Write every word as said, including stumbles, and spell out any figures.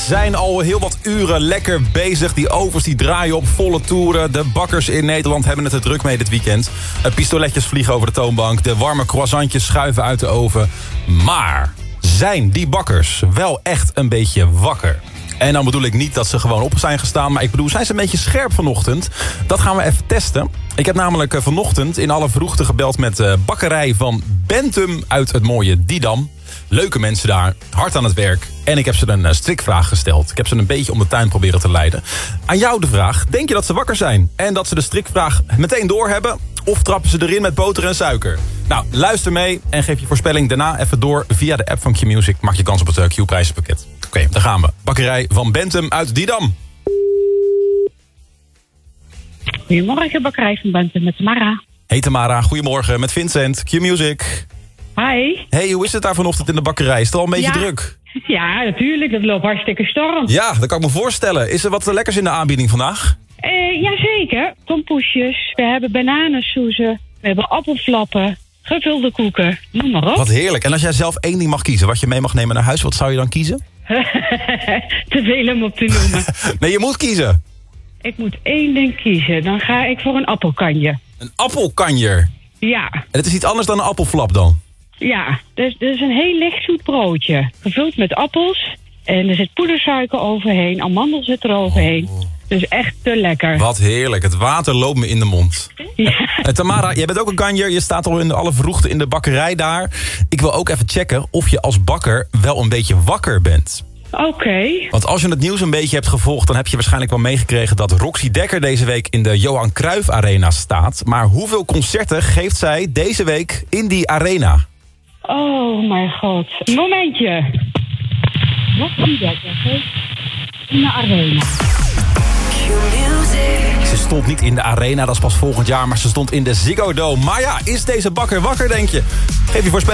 zijn al heel wat uren lekker bezig. Die ovens die draaien op volle toeren. De bakkers in Nederland hebben het er druk mee dit weekend. Uh, pistoletjes vliegen over de toonbank. De warme croissantjes schuiven uit de oven. Maar zijn die bakkers wel echt een beetje wakker? En dan bedoel ik niet dat ze gewoon op zijn gestaan, maar ik bedoel, zijn ze een beetje scherp vanochtend? Dat gaan we even testen. Ik heb namelijk vanochtend in alle vroegte gebeld met de bakkerij van Bentum uit het mooie Didam. Leuke mensen daar, hard aan het werk. En ik heb ze een strikvraag gesteld. Ik heb ze een beetje om de tuin proberen te leiden. Aan jou de vraag, denk je dat ze wakker zijn? En dat ze de strikvraag meteen doorhebben? Of trappen ze erin met boter en suiker? Nou, luister mee en geef je voorspelling daarna even door via de app van Q-Music. Maak je kans op het Q-prijzenpakket. Oké, okay, daar gaan we. Bakkerij van Bentum uit Didam. Goedemorgen, bakkerij van Bentum met Tamara. Hey Tamara, goedemorgen met Vincent, Q-Music. Hi. Hey, hoe is het daar vanochtend in de bakkerij? Is het al een beetje ja. druk? Ja, natuurlijk. Dat loopt hartstikke storm. Ja, dat kan ik me voorstellen. Is er wat lekkers in de aanbieding vandaag? Uh, jazeker. Tompoesjes. We hebben bananensoezen. We hebben appelflappen. Gevulde koeken. Noem maar op. Wat heerlijk. En als jij zelf één ding mag kiezen, wat je mee mag nemen naar huis, wat zou je dan kiezen? Te veel om op te noemen. Nee, je moet kiezen. Ik moet één ding kiezen. Dan ga ik voor een appelkanje. Een appelkanjer? Ja. En het is iets anders dan een appelflap dan? Ja, dus, dus een heel licht zoet broodje. Gevuld met appels. En er zit poedersuiker overheen. Amandel zit er overheen. Oh. Dus echt te lekker. Wat heerlijk. Het water loopt me in de mond. Ja. Uh, Tamara, jij bent ook een kanjer. Je staat al in de alle vroegte in de bakkerij daar. Ik wil ook even checken of je als bakker wel een beetje wakker bent. Oké. Okay. Want als je het nieuws een beetje hebt gevolgd, dan heb je waarschijnlijk wel meegekregen dat Roxy Dekker deze week in de Johan Cruijff Arena staat. Maar hoeveel concerten geeft zij deze week in die arena? Oh mijn god. Momentje. Roxy Dekker in de arena. Ze stond niet in de arena, dat is pas volgend jaar, maar ze stond in de Ziggo Dome. Maar ja, is deze bakker wakker, denk je? Geef je voorspelling.